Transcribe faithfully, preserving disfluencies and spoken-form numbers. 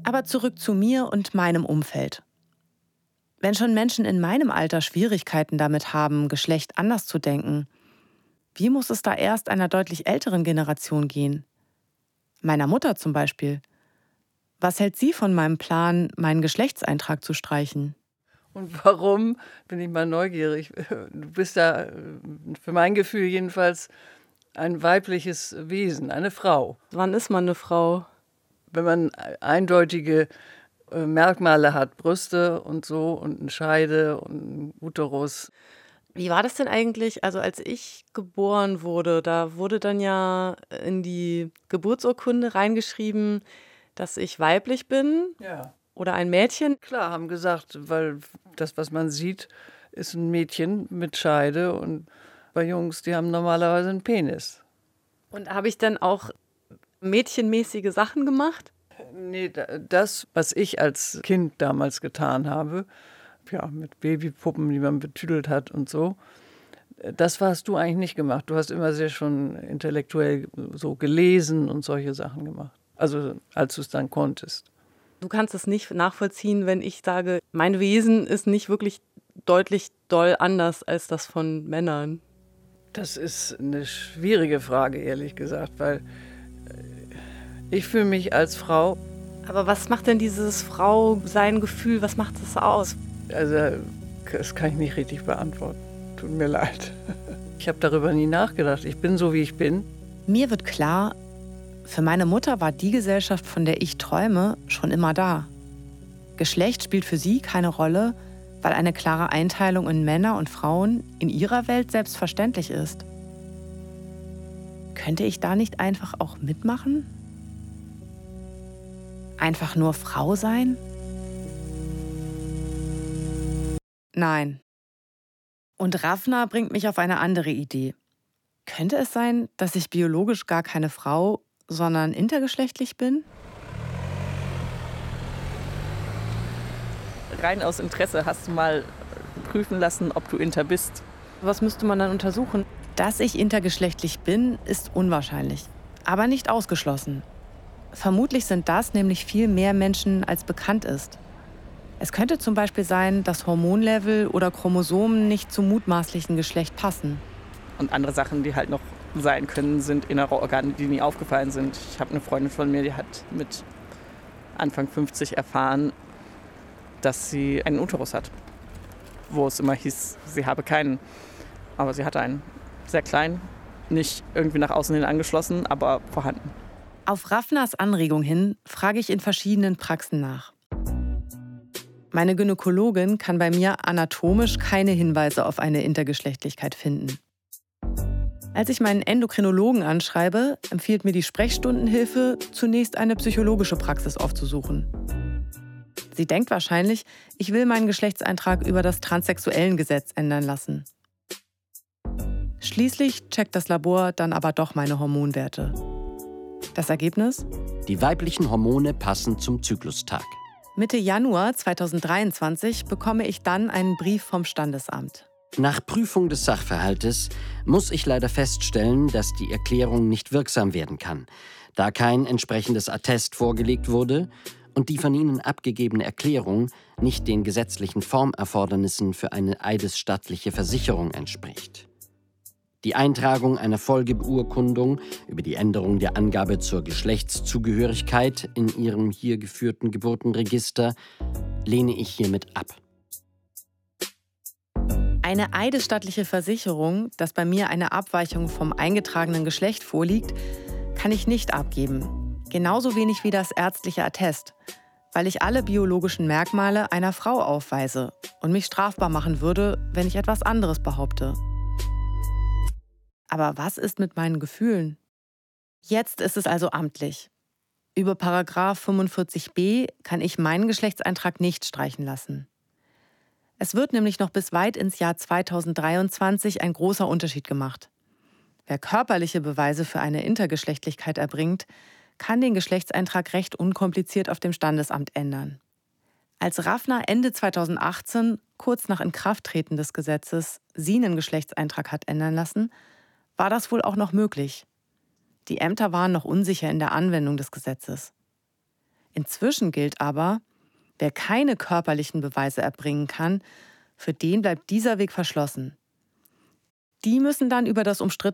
Aber zurück zu mir und meinem Umfeld. Wenn schon Menschen in meinem Alter Schwierigkeiten damit haben, Geschlecht anders zu denken, wie muss es da erst einer deutlich älteren Generation gehen? Meiner Mutter zum Beispiel. Was hält sie von meinem Plan, meinen Geschlechtseintrag zu streichen? Und warum, bin ich mal neugierig. Du bist da, für mein Gefühl jedenfalls, ein weibliches Wesen, eine Frau. Wann ist man eine Frau? Wenn man eindeutige äh, Merkmale hat, Brüste und so und eine Scheide und einen Uterus. Wie war das denn eigentlich? Also als ich geboren wurde, da wurde dann ja in die Geburtsurkunde reingeschrieben, dass ich weiblich bin Ja, oder ein Mädchen. klar, haben gesagt, weil das, was man sieht, ist ein Mädchen mit Scheide und bei Jungs, die haben normalerweise einen Penis. Und habe ich dann auch mädchenmäßige Sachen gemacht? Nee, da- das, was ich als Kind damals getan habe, ja, mit Babypuppen, die man betüdelt hat und so, das hast du eigentlich nicht gemacht. Du hast immer sehr schon intellektuell so gelesen und solche Sachen gemacht. Also als du es dann konntest. Du kannst es nicht nachvollziehen, wenn ich sage, mein Wesen ist nicht wirklich deutlich doll anders als das von Männern. Das ist eine schwierige Frage, ehrlich gesagt, weil ich fühle mich als Frau, Aber was macht denn dieses Frau-Sein-Gefühl, was macht das aus? also das kann ich nicht richtig beantworten. Tut mir leid. Ich habe darüber nie nachgedacht. Ich bin so, wie ich bin. Mir wird klar, für meine Mutter war die Gesellschaft, von der ich träume, schon immer da. Geschlecht spielt für sie keine Rolle, weil eine klare Einteilung in Männer und Frauen in ihrer Welt selbstverständlich ist. Könnte ich da nicht einfach auch mitmachen? Einfach nur Frau sein? Nein. Und Ravna bringt mich auf eine andere Idee. Könnte es sein, dass ich biologisch gar keine Frau, sondern intergeschlechtlich bin? Rein aus Interesse hast du mal prüfen lassen, ob du inter bist. Was müsste man dann untersuchen? Dass ich intergeschlechtlich bin, ist unwahrscheinlich, aber nicht ausgeschlossen. Vermutlich sind das nämlich viel mehr Menschen, als bekannt ist. Es könnte zum Beispiel sein, dass Hormonlevel oder Chromosomen nicht zum mutmaßlichen Geschlecht passen. Und andere Sachen, die halt noch sein können, sind innere Organe, die nie aufgefallen sind. Ich habe eine Freundin von mir, die hat mit Anfang fünfzig erfahren, dass sie einen Uterus hat. Wo es immer hieß, sie habe keinen. Aber sie hatte einen. Sehr klein, nicht irgendwie nach außen hin angeschlossen, aber vorhanden. Auf Ravnas Anregung hin frage ich in verschiedenen Praxen nach. Meine Gynäkologin kann bei mir anatomisch keine Hinweise auf eine Intergeschlechtlichkeit finden. Als ich meinen Endokrinologen anschreibe, empfiehlt mir die Sprechstundenhilfe, zunächst eine psychologische Praxis aufzusuchen. Sie denkt wahrscheinlich, ich will meinen Geschlechtseintrag über das Transsexuellengesetz ändern lassen. Schließlich checkt das Labor dann aber doch meine Hormonwerte. Das Ergebnis? Die weiblichen Hormone passen zum Zyklustag. Mitte Januar zweitausenddreiundzwanzig bekomme ich dann einen Brief vom Standesamt. Nach Prüfung des Sachverhaltes muss ich leider feststellen, dass die Erklärung nicht wirksam werden kann, da kein entsprechendes Attest vorgelegt wurde und die von Ihnen abgegebene Erklärung nicht den gesetzlichen Formerfordernissen für eine eidesstattliche Versicherung entspricht. Die Eintragung einer Folgebeurkundung über die Änderung der Angabe zur Geschlechtszugehörigkeit in Ihrem hier geführten Geburtenregister lehne ich hiermit ab. Eine eidesstattliche Versicherung, dass bei mir eine Abweichung vom eingetragenen Geschlecht vorliegt, kann ich nicht abgeben. Genauso wenig wie das ärztliche Attest, weil ich alle biologischen Merkmale einer Frau aufweise und mich strafbar machen würde, wenn ich etwas anderes behaupte. Aber was ist mit meinen Gefühlen? Jetzt ist es also amtlich. Über Paragraph fünfundvierzig b kann ich meinen Geschlechtseintrag nicht streichen lassen. Es wird nämlich noch bis weit ins Jahr zweitausenddreiundzwanzig ein großer Unterschied gemacht. Wer körperliche Beweise für eine Intergeschlechtlichkeit erbringt, kann den Geschlechtseintrag recht unkompliziert auf dem Standesamt ändern. Als Ravna Ende zweitausendachtzehn, kurz nach Inkrafttreten des Gesetzes, sie einen Geschlechtseintrag hat ändern lassen, war das wohl auch noch möglich. Die Ämter waren noch unsicher in der Anwendung des Gesetzes. Inzwischen gilt aber, wer keine körperlichen Beweise erbringen kann, für den bleibt dieser Weg verschlossen. Die müssen dann über das umstrittene